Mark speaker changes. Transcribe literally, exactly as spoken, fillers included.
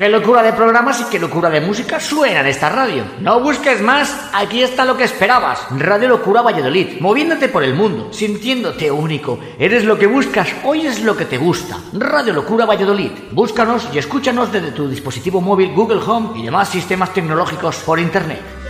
Speaker 1: Qué locura de programas y qué locura de música suena en esta radio. No busques más, aquí está lo que esperabas. Radio Locura Valladolid, moviéndote por el mundo, sintiéndote único. Eres lo que buscas, hoy es lo que te gusta. Radio Locura Valladolid. Búscanos y escúchanos desde tu dispositivo móvil, Google Home y demás sistemas tecnológicos por internet.